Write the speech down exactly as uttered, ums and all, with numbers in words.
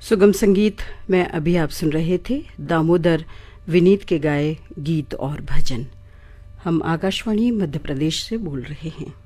सुगम संगीत में अभी आप सुन रहे थे दामोदर विनीत के गाए गीत और भजन। हम आकाशवाणी मध्य प्रदेश से बोल रहे हैं।